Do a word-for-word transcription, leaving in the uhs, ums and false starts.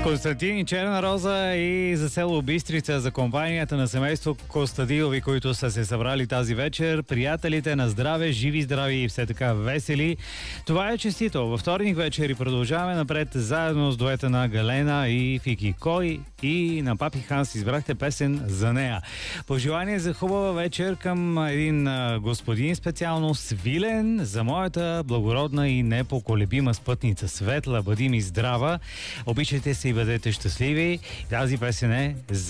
Константин и Черна Роза и за село Бистрица, за компанията на семейство Костадилови, които са се събрали тази вечер. Приятелите на здраве, живи, здрави и все така весели. Това е честито. Във вторник вечер и продължаваме напред заедно с дуета на Галена и Фики Кой и на Папи Ханс избрахте песен за нея. Пожелание за хубава вечер към един а, господин специално Свилен, за моята благородна и непоколебима спътница Светла. Бъди ми здрава, обичайте се и бъдете щастливи. Тази песен е за